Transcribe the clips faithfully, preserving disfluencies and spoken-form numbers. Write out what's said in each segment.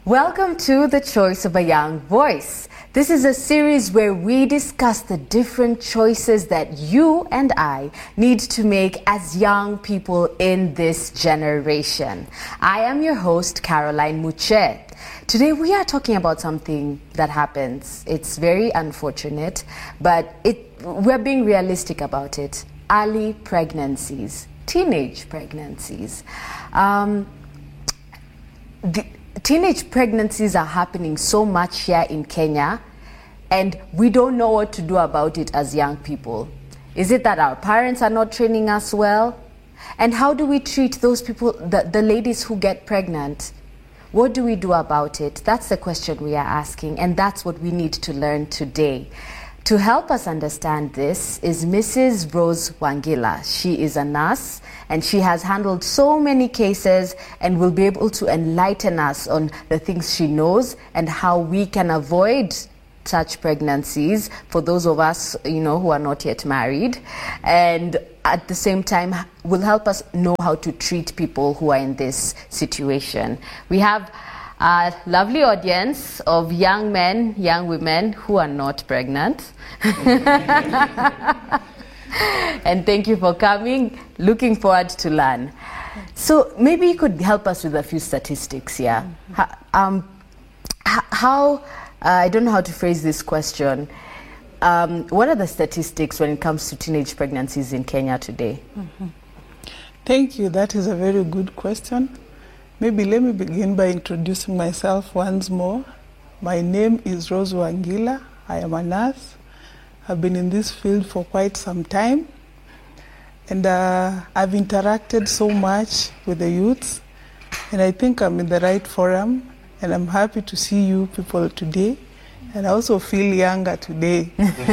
Welcome to The Choice of a Young Voice. This is a series where we discuss the different choices that you and I need to make as young people in this generation. I am your host, Caroline Muche. Today we are talking about something that happens. It's very unfortunate, but it, we're being realistic about it. Early pregnancies, teenage pregnancies. Um, the, Teenage pregnancies are happening so much here in Kenya, and we don't know what to do about it as young people. Is it that our parents are not training us well? And how do we treat those people, the, the ladies who get pregnant? What do we do about it? That's the question we are asking, and that's what we need to learn today. To help us understand this is Missus Rose Wangila. She is a nurse and she has handled so many cases and will be able to enlighten us on the things she knows and how we can avoid such pregnancies for those of us, you know, who are not yet married, and at the same time will help us know how to treat people who are in this situation. We have a lovely audience of young men, young women who are not pregnant. And thank you for coming. Looking forward to learn. So maybe you could help us with a few statistics here. How, um, how uh, I don't know how to phrase this question. Um, what are the statistics when it comes to teenage pregnancies in Kenya today? Mm-hmm. Thank you. That is a very good question. Maybe let me begin by introducing myself once more. My name is Rose Wangila. I am a nurse. I've been in this field for quite some time. And uh, I've interacted so much with the youths. And I think I'm in the right forum. And I'm happy to see you people today. And I also feel younger today.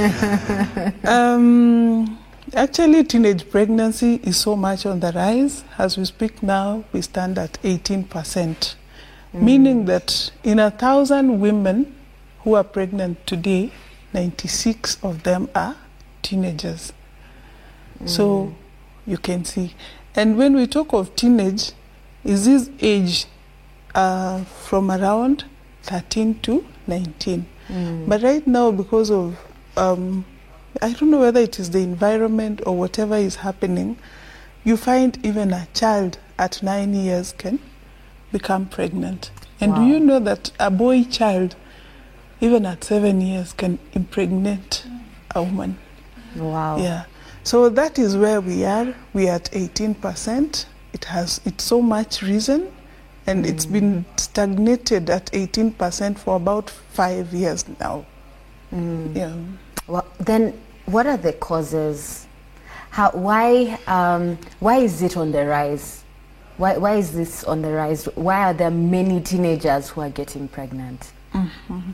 um, Actually, teenage pregnancy is so much on the rise. As we speak now, we stand at eighteen percent, mm. meaning that in a thousand women who are pregnant today, ninety-six of them are teenagers. Mm. So you can see. And when we talk of teenage, is this age uh, from around thirteen to nineteen. Mm. But right now, because of um, I don't know whether it is the environment or whatever is happening, you find even a child at nine years can become pregnant. And wow. Do you know that a boy child, even at seven years, can impregnate a woman? Wow. Yeah. So that is where we are. We are at eighteen percent. It has it's so much risen, and mm. it's been stagnated at eighteen percent for about five years now. Mm. Yeah. Well, then, what are the causes? How, why, um, why is it on the rise? Why, why is this on the rise? Why are there many teenagers who are getting pregnant? Mm-hmm.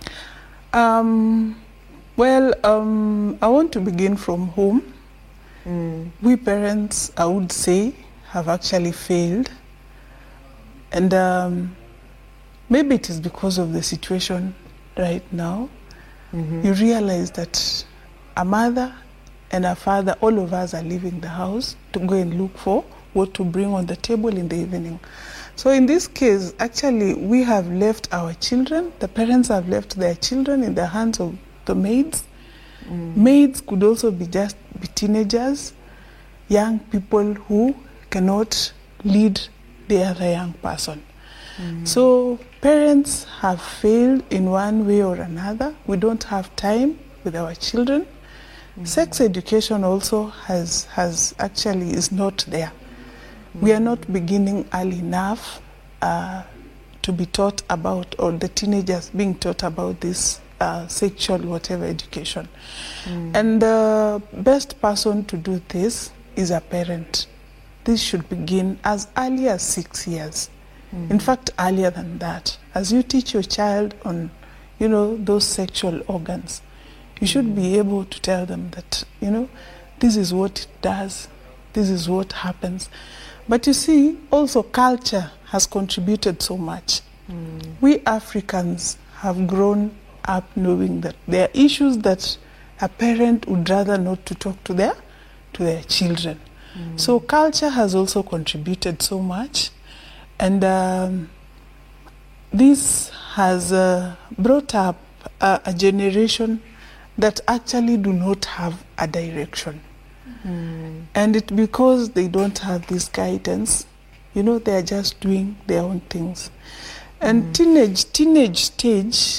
Um, well, um, I want to begin from home. Mm. We parents, I would say, have actually failed. And um, maybe it is because of the situation right now. Mm-hmm. You realize that a mother and a father, all of us are leaving the house to go and look for what to bring on the table in the evening. So in this case, actually, we have left our children, the parents have left their children in the hands of the maids. Mm. Maids could also be just be teenagers, young people who cannot lead the other young person. Mm. So parents have failed in one way or another. We don't have time with our children. Mm-hmm. Sex education also has, has actually is not there. Mm-hmm. We are not beginning early enough uh, to be taught about, or the teenagers being taught about this uh, sexual whatever education. Mm-hmm. And the best person to do this is a parent. This should begin as early as six years. Mm-hmm. In fact, earlier than that. As you teach your child on, you know, those sexual organs, you should mm-hmm. be able to tell them that, you know, this is what it does, this is what happens. But you see, also culture has contributed so much. Mm-hmm. We Africans have grown up knowing that there are issues that a parent would rather not to talk to their, to their children. Mm-hmm. So culture has also contributed so much. And um, this has uh, brought up a, a generation that actually do not have a direction. Mm. And it because they don't have this guidance, you know, they are just doing their own things. And mm. teenage teenage stage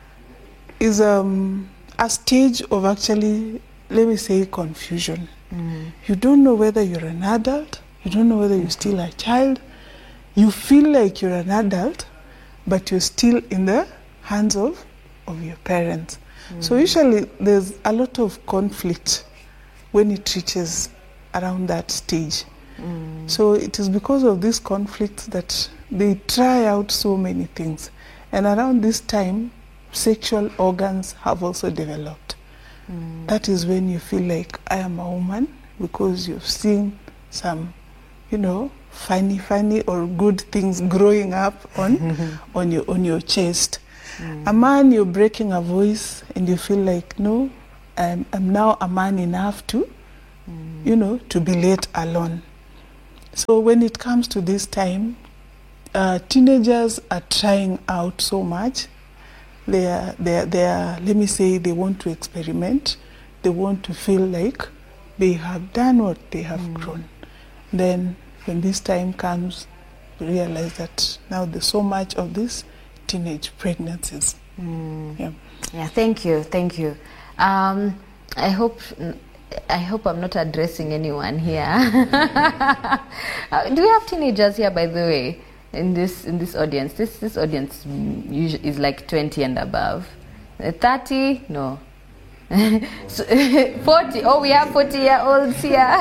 is um, a stage of actually, let me say, confusion. Mm. You don't know whether you're an adult, you don't know whether you're still a child. You feel like you're an adult, but you're still in the hands of, of your parents. Mm. So usually there's a lot of conflict when it reaches around that stage. Mm. So it is because of this conflict that they try out so many things. And around this time, sexual organs have also developed. Mm. That is when you feel like, I am a woman, because you've seen some, you know, funny, funny or good things growing up on, on, your, on your chest. Mm. A man, you're breaking a voice and you feel like, no, I'm, I'm now a man enough to, mm. you know, to be let alone. So when it comes to this time, uh, teenagers are trying out so much. They are, they are, they are, let me say, they want to experiment. They want to feel like they have done what they have mm. grown. Then when this time comes, we realize that now there's so much of this teenage pregnancies. Mm. Yeah. Yeah. Thank you. Thank you. Um, I hope I hope I'm not addressing anyone here. uh, do we have teenagers here, by the way, in this in this audience? This this audience usually is like twenty and above. Uh, thirty? No. So, forty. Oh, we have forty-year-olds here.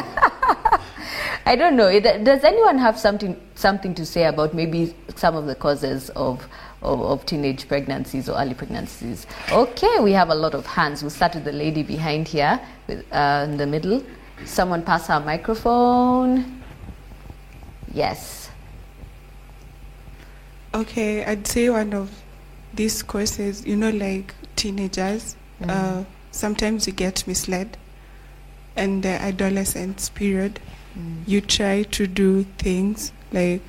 I don't know. Does anyone have something something to say about maybe some of the causes of, of, of teenage pregnancies or early pregnancies? Okay, we have a lot of hands. We'll start with the lady behind here, with, uh, in the middle. Someone pass her microphone. Yes. Okay, I'd say one of these causes, you know, like teenagers, mm. uh, sometimes you get misled, and the adolescence period. Mm. You try to do things like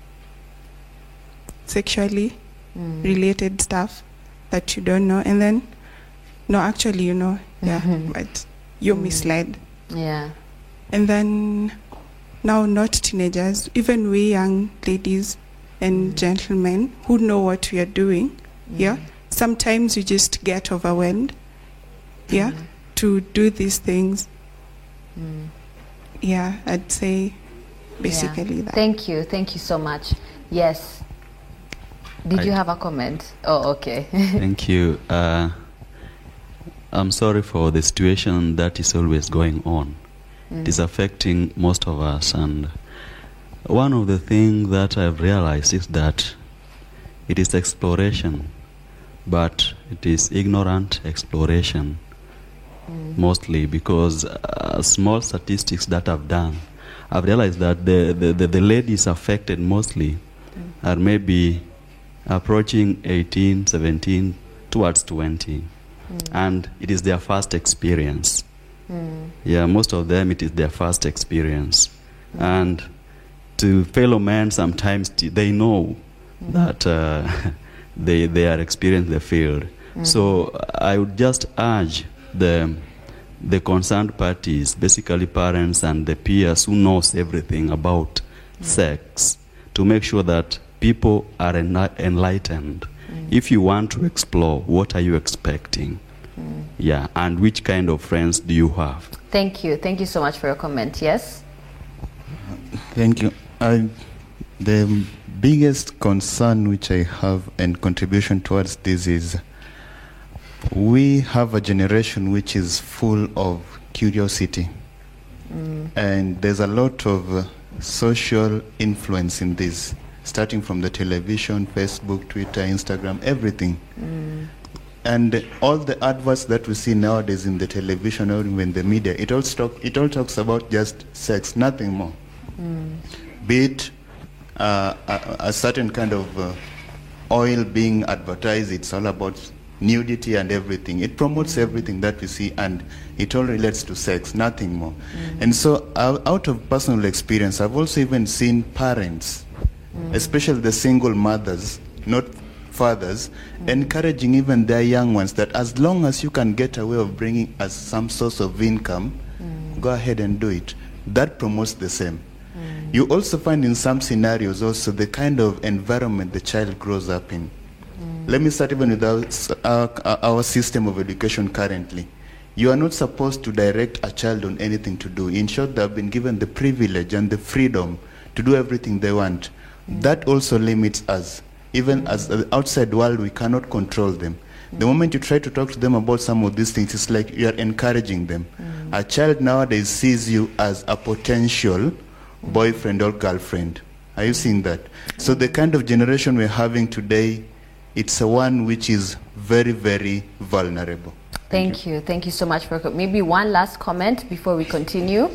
sexually mm. related stuff that you don't know, and then no, actually, you know, yeah, mm-hmm. but you're mm. misled. Yeah. And then now, not teenagers, even we young ladies and mm. gentlemen who know what we are doing, mm. yeah, sometimes you just get overwhelmed, yeah, mm. to do these things. Mm. Yeah, I'd say basically yeah. that. Thank you. Thank you so much. Yes. Did I you have a comment? Oh, okay. Thank you. Uh, I'm sorry for the situation that is always going on. Mm. It is affecting most of us. And one of the things that I've realized is that it is exploration, but it is ignorant exploration. Mm. Mostly because uh, small statistics that I've done, I've realized that the, the, the, the ladies affected mostly mm. are maybe approaching eighteen, seventeen, towards twenty. Mm. And it is their first experience. Mm. Yeah, most of them, it is their first experience. Mm. And to fellow men, sometimes t- they know mm. that uh, they, they are experiencing the field. Mm. So I would just urge the the concerned parties, basically parents and the peers who knows everything about mm. sex, to make sure that people are enli- enlightened. Mm. If you want to explore, what are you expecting? Mm. Yeah, and which kind of friends do you have? Thank you. Thank you so much for your comment. Yes? Thank you. I, the biggest concern which I have and contribution towards this is we have a generation which is full of curiosity. Mm. And there's a lot of uh, social influence in this, starting from the television, Facebook, Twitter, Instagram, everything. Mm. And all the adverts that we see nowadays in the television or even the media, it all, talk, it all talks about just sex, nothing more. Mm. Be it uh, a, a certain kind of uh, oil being advertised, it's all about nudity and everything. It promotes mm. everything that we see, and it all relates to sex, nothing more. Mm. And so uh, out of personal experience, I've also even seen parents, mm. especially the single mothers, not fathers, mm. encouraging even their young ones that as long as you can get a way of bringing us some source of income, mm. go ahead and do it. That promotes the same. Mm. You also find in some scenarios also the kind of environment the child grows up in. Mm. Let me start even with our, our, our system of education currently. You are not supposed to direct a child on anything to do. In short, they have been given the privilege and the freedom to do everything they want. Mm. That also limits us. Even mm. as the outside world, we cannot control them. Mm. The moment you try to talk to them about some of these things, it's like you are encouraging them. Mm. A child nowadays sees you as a potential mm. boyfriend or girlfriend. Are you seeing that? So the kind of generation we're having today, it's a one which is very, very vulnerable. Thank, Thank you. you. Thank you so much for maybe one last comment before we continue.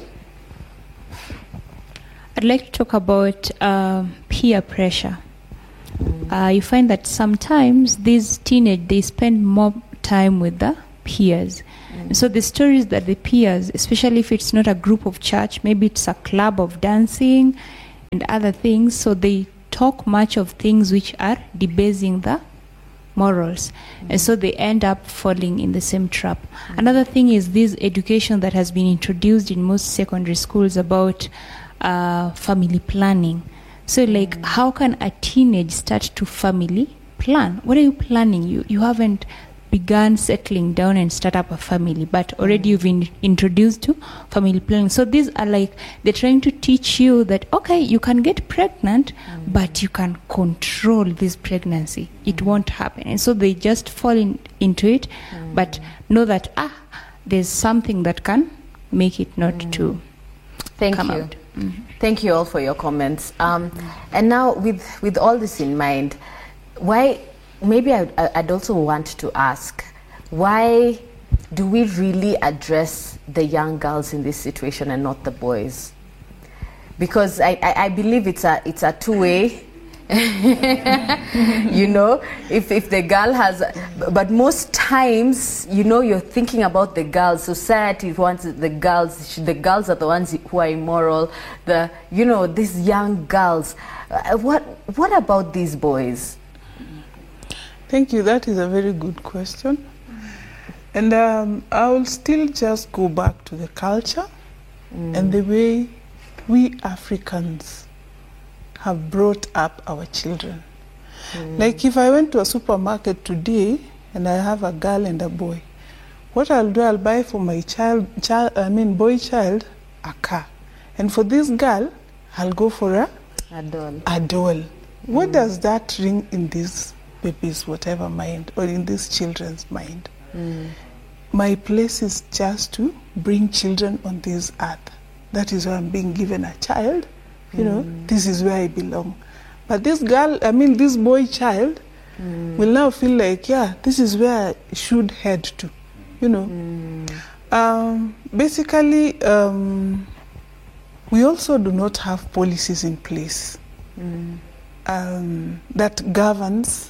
I'd like to talk about uh, peer pressure. Mm. Uh, you find that sometimes these teenage, they spend more time with the peers. Mm. So the stories that the peers, especially if it's not a group of church, maybe it's a club of dancing and other things, so they talk much of things which are debasing the morals, mm-hmm. and so they end up falling in the same trap. Mm-hmm. Another thing is this education that has been introduced in most secondary schools about uh, family planning. So like, mm-hmm. how can a teenage start to family plan? What are you planning? You you haven't begun settling down and start up a family, but already mm-hmm. you've been introduced to family planning. So these are like, they're trying to teach you that, okay, you can get pregnant, mm-hmm. but you can control this pregnancy. It mm-hmm. won't happen. And so they just fall in, into it, mm-hmm. but know that, ah, there's something that can make it not mm-hmm. to Thank come you. out. Mm-hmm. Thank you all for your comments. Um, and now with, with all this in mind, why... Maybe I'd, I'd also want to ask, why do we really address the young girls in this situation and not the boys? Because I, I, I believe it's a, it's a two-way, you know, if, if the girl has, but most times, you know, you're thinking about the girls. Society wants the girls, the girls are the ones who are immoral, the, you know, these young girls. Uh, what, what about these boys? Thank you. That is a very good question. And um, I will still just go back to the culture mm. and the way we Africans have brought up our children. Mm. Like if I went to a supermarket today and I have a girl and a boy, what I'll do, I'll buy for my child, child I mean boy child, a car. And for this girl, I'll go for a, a doll. A doll. Mm. What does that ring in this baby's whatever mind, or in these children's mind? Mm. My place is just to bring children on this earth. That is why I'm being given a child. You mm. know, this is where I belong. But this girl, I mean this boy child, mm. will now feel like, yeah, this is where I should head to. You know. Mm. Um, basically, um, we also do not have policies in place mm. um, that governs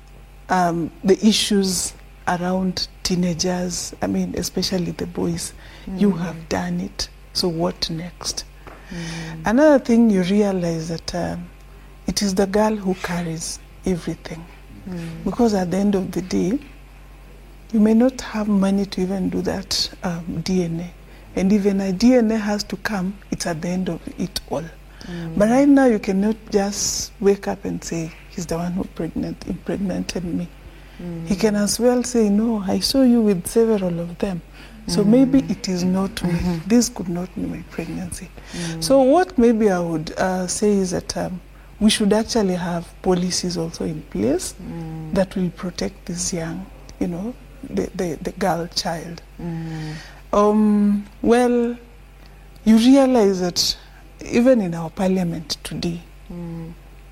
Um, the issues around teenagers, I mean, especially the boys. Mm. You have done it, so what next? Mm. Another thing you realize that um, it is the girl who carries everything. Mm. Because at the end of the day, you may not have money to even do that um, D N A. And even a D N A has to come, it's at the end of it all. Mm. But right now you cannot just wake up and say, he's the one who pregnant, impregnated me. Mm. He can as well say, no, I saw you with several of them. So mm. maybe it is not me. Mm-hmm. This could not be my pregnancy. Mm. So what maybe I would uh, say is that um, we should actually have policies also in place mm. that will protect this young, you know, the, the, the girl child. Mm. Um, well, you realize that even in our parliament today, mm.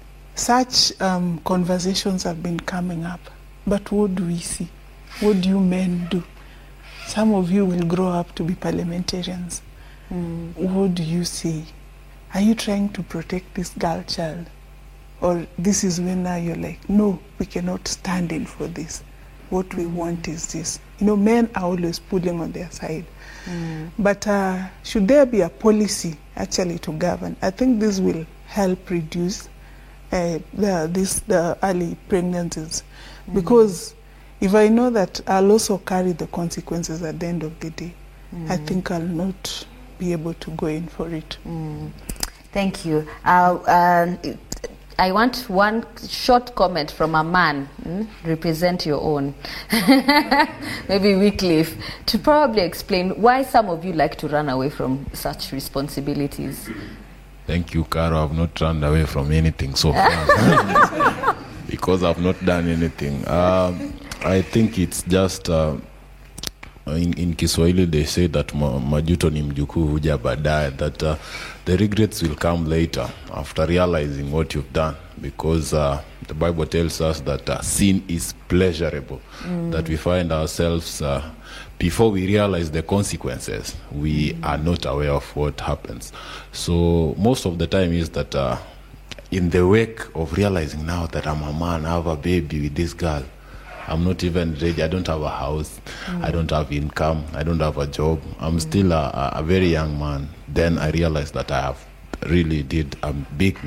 such um, conversations have been coming up. But what do we see? What do you men do? Some of you will grow up to be parliamentarians. Mm. What do you say? Are you trying to protect this girl child? Or this is when now you're like, no, we cannot stand in for this. What mm. we want is this. You know, men are always pulling on their side. Mm. But uh, should there be a policy actually to govern? I think this will help reduce uh, the, this, the early pregnancies. Mm. Because if I know that I'll also carry the consequences at the end of the day, mm. I think I'll not be able to go in for it. Mm. Thank you. Uh, uh, I want one short comment from a man. Mm? Represent your own. Maybe Wycliffe, to probably explain why some of you like to run away from such responsibilities. Thank you, Caro. I've not run away from anything so far because I've not done anything. Um, I think it's just uh, in, in Kiswahili they say that ma, majuto ni mjukuu huja baadaye, that uh, the regrets will come later after realizing what you've done, because uh, the Bible tells us that uh, sin is pleasurable, mm. that we find ourselves uh, before we realize the consequences, we mm. are not aware of what happens. So most of the time is that uh, in the wake of realizing now that I'm a man, I have a baby with this girl, I'm not even ready, I don't have a house, mm. I don't have income, I don't have a job, I'm mm. still a, a very young man. Then I realized that I have really did a big